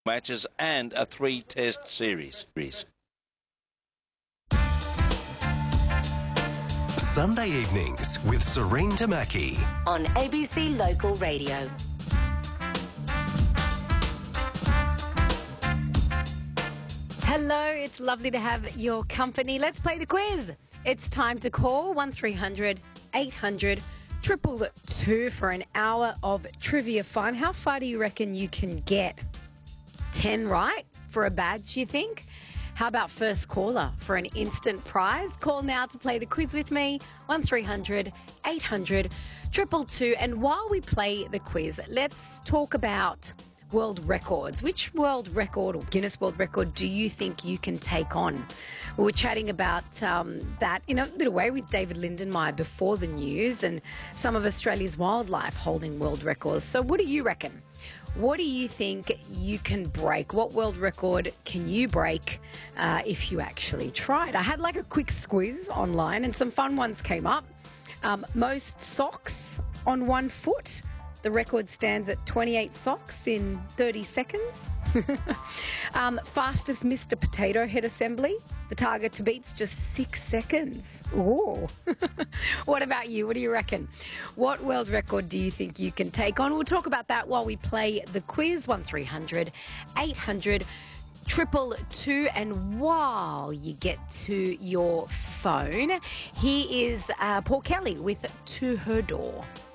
matches and a 3-test series. Sunday evenings with Serene Tamaki on ABC Local Radio. Hello, it's lovely to have your company. Let's play the quiz. It's time to call 1300 800 222 for an hour of trivia fun. How far do you reckon you can get? 10 right for a badge, you think? How about first caller for an instant prize? Call now to play the quiz with me, 1300 800 222. And while we play the quiz, let's talk about world records. Which world record or Guinness World Record do you think you can take on? We were chatting about that in a little way with David Lindenmayer before the news and some of Australia's wildlife holding world records. So what do you reckon? What do you think you can break? What world record can you break if you actually tried? I had like a quick squeeze online and some fun ones came up. Most socks on one foot. The record stands at 28 socks in 30 seconds. Fastest Mr. Potato Head assembly. The target to beat's just 6 seconds. Ooh. What about you? What do you reckon? What world record do you think you can take on? We'll talk about that while we play the quiz. 1300 800 222. And while you get to your phone, here is Paul Kelly with To Her Door.